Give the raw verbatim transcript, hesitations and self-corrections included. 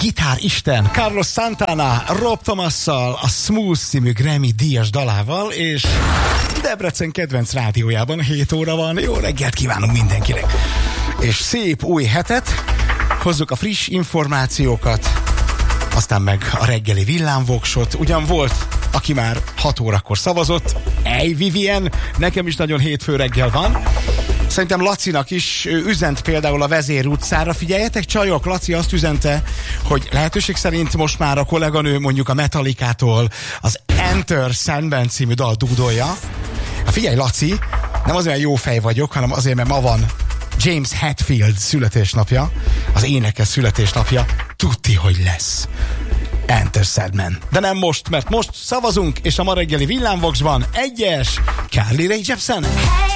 gitár isten Carlos Santana, Rob Thomasszal, a Smooth című Grammy-díjas dalával, és Debrecen kedvenc rádiójában hét óra van. Jó reggelt kívánunk mindenkinek! És szép új hetet, hozzuk a friss információkat, aztán meg a reggeli villámvoksot. Ugyan volt, aki már hat órakor szavazott, Ej Vivien, nekem is nagyon hétfő reggel van. Szerintem Lacinak is üzent például a Vezér utcára. Figyeljetek, csajok, Laci azt üzente, hogy lehetőség szerint most már a kolléganő mondjuk a Metallicától az Enter Sandman című dal dúdolja. Hát figyelj, Laci, nem azért, mert jó fej vagyok, hanem azért, mert ma van James Hetfield születésnapja, az énekes születésnapja. Tudti, hogy lesz Enter Sandman. De nem most, mert most szavazunk, és a ma reggeli villámvoxban egyes Carly Rae Jepsen.